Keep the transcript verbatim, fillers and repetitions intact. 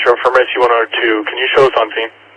Metro from Rescue one oh two. Can you show us on scene?